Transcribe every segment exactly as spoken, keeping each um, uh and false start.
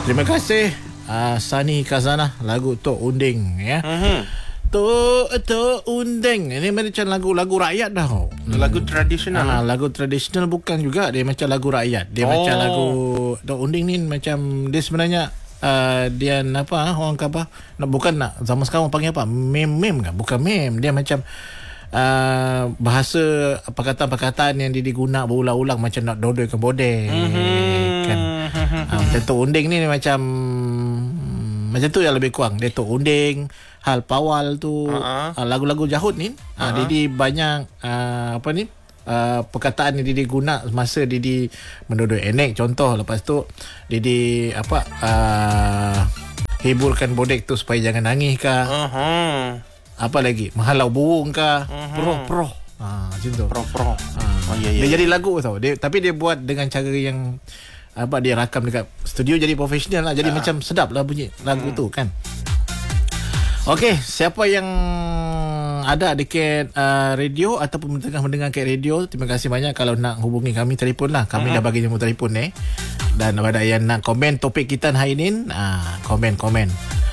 Terima kasih uh, Sani Kazana, lagu Tok Unding ya. Uh-huh. Tok Tok Unding ini macam lagu-lagu rakyat dah. Hmm. Lagu tradisional. Ah, lagu tradisional bukan juga, dia macam lagu rakyat. Dia oh. macam lagu Tok Unding ni macam dia sebenarnya uh, dia apa orang kata bukan nak zaman sekarang panggil apa? Mem-mem kan? Bukan mem, dia macam Uh, bahasa perkataan-perkataan yang diguna berulang-ulang macam nak dodoikan bodek mm-hmm. kan. Uh, macam Tok Unding ni macam macam tu yang lebih kurang. Dia Tok Unding, Hal Pawal tu, uh-huh. uh, lagu-lagu Jahut ni. Uh-huh. Uh, Didi banyak uh, apa ni? Uh, perkataan yang Didi guna masa Didi mendodoi enek contoh. Lepas tu Didi apa uh, hiburkan bodek tu supaya jangan nangis kah. Uh-huh. Apa lagi? Menghalau burung kah? Uh-huh. Proh-proh. Ha, macam tu. Proh-proh. Ha. Oh, ya, ya, dia ya. jadi lagu tau. Dia, tapi dia buat dengan cara yang apa, dia rakam dekat studio jadi profesional lah. Jadi uh. macam sedap lah bunyi lagu hmm. tu kan. Okey, siapa yang ada dekat uh, radio ataupun tengah mendengar kat radio, terima kasih banyak. Kalau nak hubungi kami, telefon lah. Kami uh-huh. dah bagi nombor telefon ni. Dan ada yang nak komen topik kita hari ni, uh, komen-komen.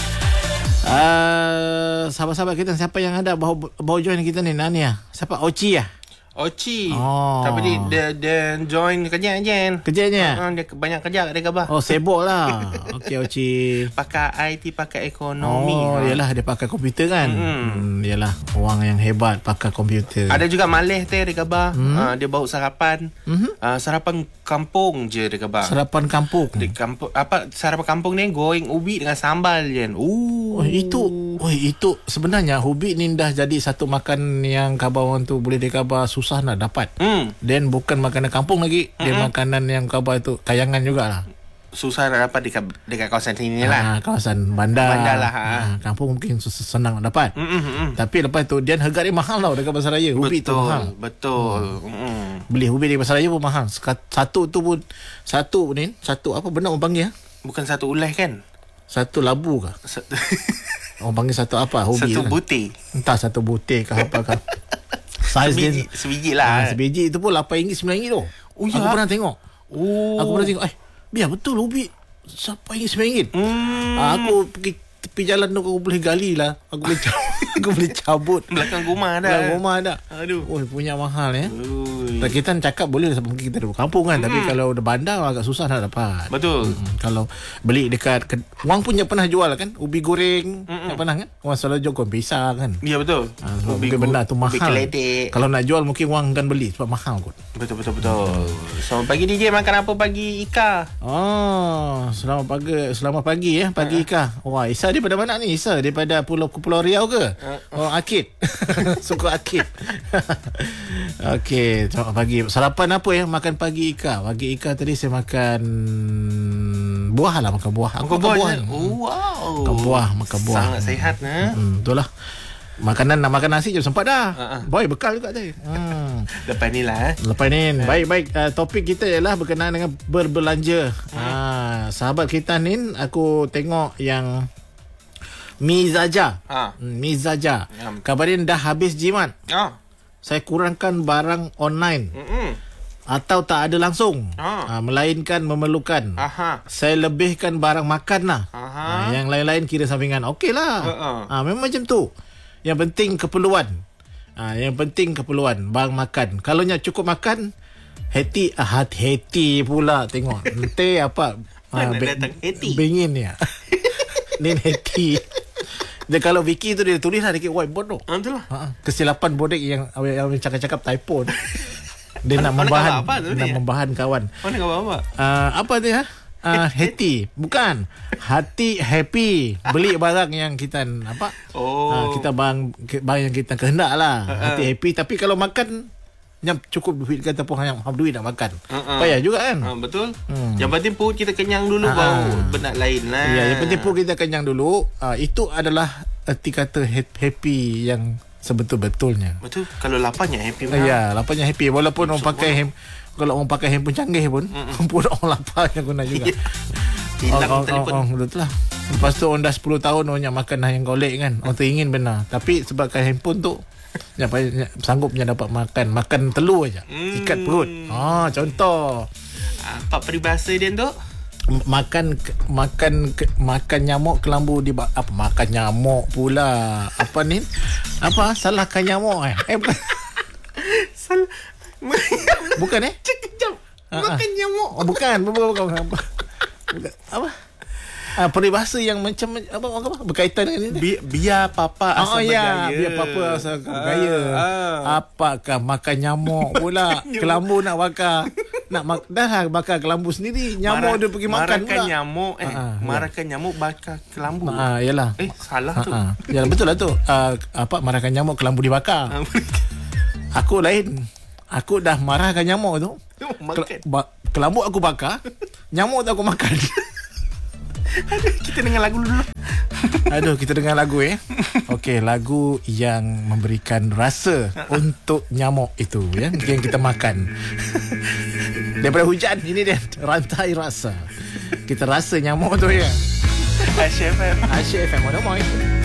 Uh, sahabat-sahabat kita, siapa yang ada bawa, bawa join kita ni, Nania? Siapa? Oci ya? Oci. Oh. Tapi dia, dia, dia join kerja je. Kerjanya? Uh, dia banyak kerja kat dia khabar. Oh, sibuk lah. Okey, Oci. Pakai I T, pakai ekonomi. Oh, ha. Yalah, dia pakai komputer kan. Hmm. Hmm, yalah, orang yang hebat pakai komputer. Ada juga malih teh dia khabar. Hmm. Uh, dia bawa sarapan. Hmm. Uh, sarapan kampung je dia khabar. Sarapan kampung. Di kampung apa sarapan kampung ni goreng ubi dengan sambal je. Uh. Oh, itu. Oh, itu sebenarnya ubi ni dah jadi satu makan yang khabar orang tu boleh dikhabar susah nak dapat. Hmm. Dan bukan makanan kampung lagi. Dia hmm. makanan yang khabar tu kayangan jugalah. Susah nak dapat dekat, dekat kawasan sini lah. Ha, kawasan bandar. Bandar lah. Ha. Ha, kampung mungkin senang nak dapat. Mm, mm, mm. Tapi lepas tu dia harga dia mahal tau dekat Pasaraya. Ubi tu mahal. Betul. Hmm. Mm. Beli ubi di Pasaraya pun mahal. Satu tu pun satu ni, satu apa benda orang panggil? Bukan satu ulai kan? Satu labu ke? Satu orang panggil satu apa? Ubi satu kan? butir. Entah satu butir ke apa ke. Saiz sebiji, dia sebiji lah. Ha, sebiji itu pun lapan ringgit sembilan ringgit tu. Oh, ya? Aku pernah tengok. Oh. Aku pernah tengok. Eh, biar betul ubi lapan ringgit sembilan ringgit. Hmm. Ha, aku pergi tepi jalan tu aku boleh gali lah. Aku boleh cabut. Aku boleh cabut. Belakang rumah dah. Belakang rumah dah. Aduh. Oh, punya mahal ya. Ui. Kita cakap boleh mungkin kita ada kampung kan. Hmm. Tapi kalau udah bandar agak susah nak dapat. Betul. Hmm. Kalau beli dekat Wang punya pernah jual kan ubi goreng. Hmm. Yang pernah kan? Wang selalu jual goreng pisang kan. Ya betul. Ha, ubi benda tu mahal. Kalau nak jual mungkin Wang akan beli sebab mahal kot. Betul betul betul. Hmm. Selamat pagi D J, makan apa pagi Ika? Oh, selamat pagi, selamat pagi ya, pagi uh-huh. Ika. Wah, Isa daripada mana ni? Isa daripada Pulau Pulau Riau ke? Uh-huh. Oh, Akid. Suka Akid. Okey, selamat pagi. Sarapan apa ya makan pagi Ika? Pagi Ika tadi saya makan buah lah, makan buah. Aku makan buah. buah. Oh, wow. Makan buah, makan buah. Sangat sihat nah. Hmm, betul lah. Makanan nak makan nasi je sempat dah. Uh-huh. Boy, bekal juga tadi. Hmm. Lepas ni lah. Eh. Lepas ni. Uh. Baik-baik. Uh, topik kita ialah berkenaan dengan berbelanja. Uh. Uh, sahabat kita ni, aku tengok yang Mizaja. Uh. Mizaja. Uh. Kabar dia dah habis jimat. Uh. Saya kurangkan barang online. Uh-uh. Atau tak ada langsung. Uh. Uh, melainkan memerlukan. Uh-huh. Saya lebihkan barang makan lah. Uh-huh. Uh, yang lain-lain kira sampingan. Okey lah. Uh-uh. Uh, memang macam tu. Yang penting keperluan. Ha, yang penting keperluan barang makan. Kalau nak cukup makan, hati ah hati pula tengok. Nanti apa? Ha, datang hati. Bingin ya. Ni hati. Dia kalau Vicky tu dia tulis lah dekat whiteboard tu. Ha, betul lah. Ha, kesilapan bodek yang yang cakap-cakap typo. Dia nak membahan nak membahan kawan. Mana kawan apa? Uh, apa dia? Uh, hati bukan hati happy beli barang yang kita apa oh. uh, kita barang barang yang kita kehendak lah uh-uh. hati happy. Tapi kalau makan yang cukup duit kata pun yang habis duit nak makan uh-uh. payah juga kan. uh, betul. hmm. Yang penting pun kita kenyang dulu uh-uh. baru benda lain lah. Ya, yang penting pun kita kenyang dulu. uh, itu adalah erti kata happy yang sebetul-betulnya. Betul. Kalau laparnya happy uh, ya laparnya happy walaupun orang pakai hem- kalau orang pakai handphone canggih pun mm-hmm. pun orang lapar yang guna juga. Hilang oh, telefon. Oh, oh, betul lah. Lepas tu orang dah sepuluh tahun orang nak makan yang golek kan. Orang teringin benar. Tapi sebabkan handphone tu yang sanggupnya dapat makan makan telur aja. Mm. Ikat perut. Ah, contoh. Apa peribahasa dia tu? makan makan makan nyamuk kelambu di apa makan nyamuk pula apa ni apa salahkan nyamuk eh, eh Salah. bukan eh Sekejap. Ah, Makan ah. nyamuk. oh, bukan bukan bukan, bukan. bukan. Apa ah, peribahasa yang macam apa, apa berkaitan dengan ini Bi- biar papa Oh asal ya, bergaya. biar papa asal bergaya. ah. Apakah makan nyamuk pula? Kelambu nak bakar. Nak mak- dah lah bakar kelambu sendiri. Nyamuk Marah- dia pergi makan marahkan pula. nyamuk eh Ah, ah, marahkan nyamuk bakar kelambu. Ah, yalah. Eh salah Ah, tu. ah. Ya betul lah tu. Ah, apa marahkan nyamuk kelambu dibakar. Aku lain. Aku dah marahkan nyamuk tu. Makan. Kel- ba- kelambu aku bakar. Nyamuk tu aku makan. Kita dengar lagu dulu. Aduh, kita dengar lagu eh. Okey, lagu yang memberikan rasa untuk nyamuk itu ya, yang kita makan. Daripada hujan, ini dia rantai rasa. Kita rasa nyamuk tu ya. Aisyah F M. Aisyah F M, mana mai?